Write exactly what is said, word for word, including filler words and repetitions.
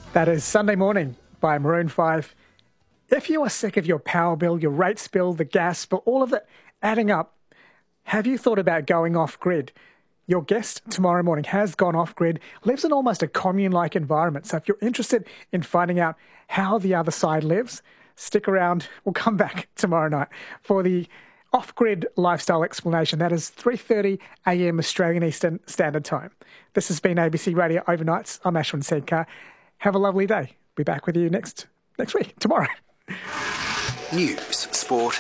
That is Sunday Morning by Maroon five. If you are sick of your power bill, your rates bill, the gas bill, all of it adding up, have you thought about going off-grid? Your guest tomorrow morning has gone off-grid, lives in almost a commune-like environment. So if you're interested in finding out how the other side lives, stick around. We'll come back tomorrow night for the off-grid lifestyle explanation. That is three thirty a m Australian Eastern Standard Time. This has been A B C Radio Overnights. I'm Ashwin Sedkar. Have a lovely day. Be back with you next next week, tomorrow. News, sport